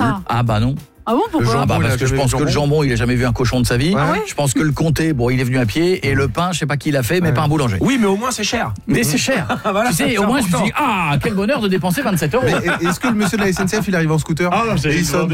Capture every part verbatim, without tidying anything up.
ça. Ah bah non. Ah bon, pourquoi? Ah bah parce que je pense que le jambon, il a jamais vu un cochon de sa vie. Ah ouais. Je pense que le comté, bon, il est venu à pied. Et le pain, je sais pas qui l'a fait, mais Ouais. pas un boulanger. Oui, mais au moins c'est cher. Mais c'est cher. Voilà, Tu sais, c'est au moins je me suis dit, important. ah, quel bonheur de dépenser vingt-sept euros. Mais est-ce que le monsieur de la S N C F il arrive en scooter? Ah non, j'ai Et il sonne.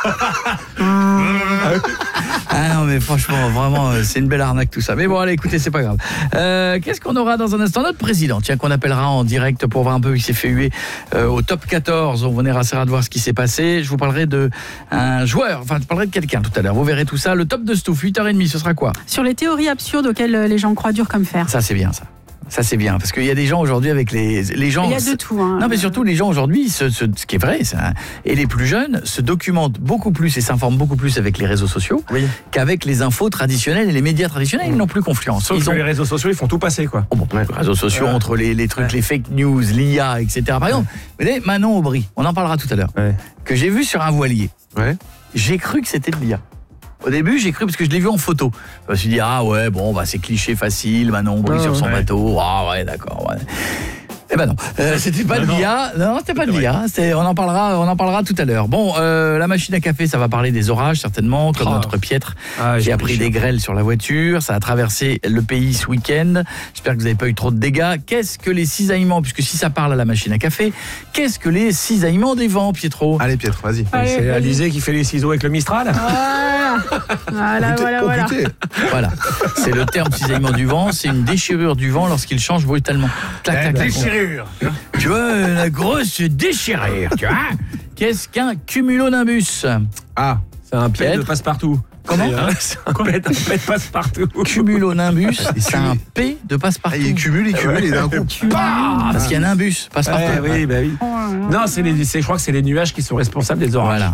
Ah non, mais franchement, vraiment, euh, c'est une belle arnaque tout ça. Mais bon, allez, écoutez, c'est pas grave. Euh, Qu'est-ce qu'on aura dans un instant? Notre président, tiens, qu'on appellera en direct pour voir un peu, il s'est fait huer euh, au top quatorze. On essaiera de voir ce qui s'est passé. Je vous parlerai de un joueur, enfin, je parlerai de quelqu'un tout à l'heure. Vous verrez tout ça. Le top de Stouff, huit heures trente, ce sera quoi? Sur les théories absurdes auxquelles les gens croient dur comme fer. Ça, c'est bien, ça. Ça, c'est bien, parce qu'il y a des gens aujourd'hui avec les, les gens... Il y a de tout. Hein. Non, mais surtout, les gens aujourd'hui, ce, ce, ce qui est vrai, ça, et les plus jeunes, se documentent beaucoup plus et s'informent beaucoup plus avec les réseaux sociaux Oui. qu'avec les infos traditionnelles et les médias traditionnels. Ils n'ont plus confiance. Sauf Ils que ont... les réseaux sociaux, ils font tout passer, quoi. Oh, bon, les réseaux sociaux, Ouais. entre les, les trucs, Ouais. les fake news, l'I A, et cetera. Par exemple, vous voyez, Manon Aubry, on en parlera tout à l'heure, Ouais. que j'ai vu sur un voilier. Ouais. J'ai cru que c'était de l'I A. Au début, j'ai cru parce que je l'ai vu en photo. Je me suis dit, ah ouais, bon, bah, c'est cliché facile, Manon Aubry Ah, sur son ouais. bateau. Ah ouais, d'accord, ouais. Eh ben non, euh, c'était pas de l'I A. Non, c'était pas de l'I A. C'est- On en parlera, on en parlera tout à l'heure. Bon, euh, la machine à café, ça va parler des orages certainement, comme Oh. notre Pietre Ah, qui j'ai a pris des grêles sur la voiture. Ça a traversé le pays ce week-end. J'espère que vous n'avez pas eu trop de dégâts. Qu'est-ce que les cisaillements, puisque si ça parle à la machine à café, qu'est-ce que les cisaillements des vents, Pietro? Allez Pietre, vas-y. Allez, C'est vas-y. Alizé qui fait les ciseaux avec le Mistral. Voilà, voilà, Goûtez- voilà. oh, voilà. goûtez. Voilà, c'est le terme cisaillement du vent. C'est une déchirure du vent lorsqu'il change brutalement. Clac, clac, clac. Déchirure. Tu vois, la grosse déchirure, tu vois. Qu'est-ce qu'un cumulonimbus? Ah, C'est un pet Pietre. de passe-partout. Comment? C'est un- C'est un pet, un pet de passe-partout. Cumulonimbus, c'est un P de ah, passe-partout. il cumule, il cumule et d'un coup. Parce qu'il y a un nimbus, passe-partout. Ouais, oui, bah oui. Oh là là. Non, c'est les, c'est- je crois que c'est les nuages qui sont responsables des orages. Voilà.